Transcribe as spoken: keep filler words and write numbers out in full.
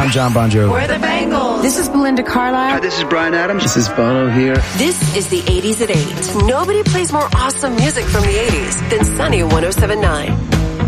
I'm John Bon Jovi. We're the Bangles. This is Belinda Carlisle. Hi, this is Bryan Adams. This is Bono here. This is the eighties at eight. Nobody plays more awesome music from the eighties than Sunny one oh seven point nine.